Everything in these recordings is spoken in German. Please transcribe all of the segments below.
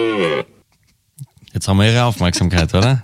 Jetzt haben wir Ihre Aufmerksamkeit, oder?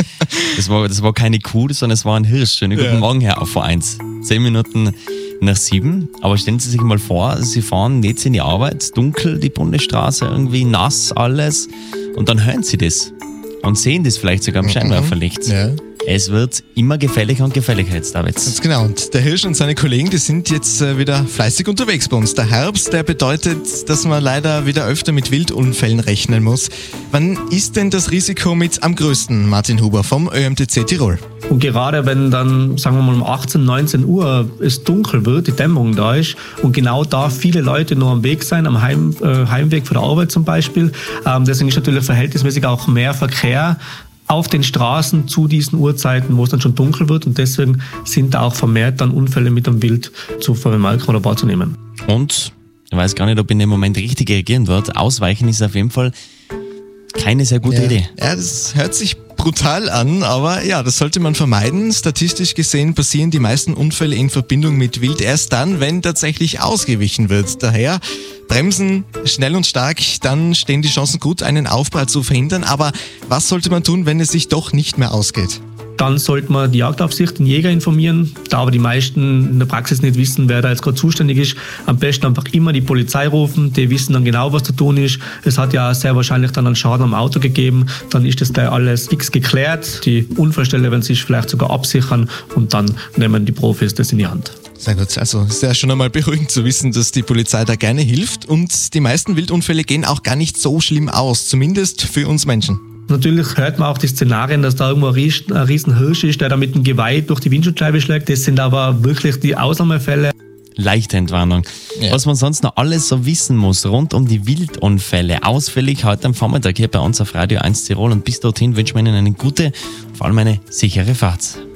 Das war keine Kuh, sondern es war ein Hirsch. Schönen guten Morgen, Herr auf V1. 10 Minuten nach 7. Aber stellen Sie sich mal vor, Sie fahren jetzt in die Arbeit, dunkel, die Bundesstraße, irgendwie nass alles. Und dann hören Sie das und sehen das vielleicht sogar am Scheinwerferlicht. Ja. Es wird immer gefährlicher und gefährlicher jetzt, David. Ganz genau. Und der Hirsch und seine Kollegen, die sind jetzt wieder fleißig unterwegs bei uns. Der Herbst, der bedeutet, dass man leider wieder öfter mit Wildunfällen rechnen muss. Wann ist denn das Risiko mit am größten, Martin Huber vom ÖMTC Tirol? Und gerade wenn dann, sagen wir mal, um 18, 19 Uhr es dunkel wird, die Dämmerung da ist und genau da viele Leute nur am Weg sein, am Heimweg von der Arbeit zum Beispiel, deswegen ist natürlich verhältnismäßig auch mehr Verkehr auf den Straßen zu diesen Uhrzeiten, wo es dann schon dunkel wird, und deswegen sind da auch vermehrt dann Unfälle mit dem Wild zu vermelden oder wahrzunehmen. Und ich weiß gar nicht, ob in dem Moment richtig reagieren wird. Ausweichen ist auf jeden Fall keine sehr gute Idee. Ja, das hört sich brutal an, aber ja, das sollte man vermeiden. Statistisch gesehen passieren die meisten Unfälle in Verbindung mit Wild erst dann, wenn tatsächlich ausgewichen wird. Daher bremsen schnell und stark, dann stehen die Chancen gut, einen Aufprall zu verhindern. Aber was sollte man tun, wenn es sich doch nicht mehr ausgeht? Dann sollte man die Jagdaufsicht, den Jäger informieren. Da aber die meisten in der Praxis nicht wissen, wer da jetzt gerade zuständig ist, am besten einfach immer die Polizei rufen. Die wissen dann genau, was zu tun ist. Es hat ja sehr wahrscheinlich dann einen Schaden am Auto gegeben. Dann ist das gleich alles fix geklärt. Die Unfallstelle werden sich vielleicht sogar absichern und dann nehmen die Profis das in die Hand. Sehr gut, also ist ja schon einmal beruhigend zu wissen, dass die Polizei da gerne hilft. Und die meisten Wildunfälle gehen auch gar nicht so schlimm aus, zumindest für uns Menschen. Natürlich hört man auch die Szenarien, dass da irgendwo ein riesen Hirsch ist, der da mit dem Geweih durch die Windschutzscheibe schlägt. Das sind aber wirklich die Ausnahmefälle. Leichte Entwarnung. Ja. Was man sonst noch alles so wissen muss rund um die Wildunfälle, ausführlich heute am Vormittag hier bei uns auf Radio 1 Tirol. Und bis dorthin wünschen wir Ihnen eine gute, vor allem eine sichere Fahrt.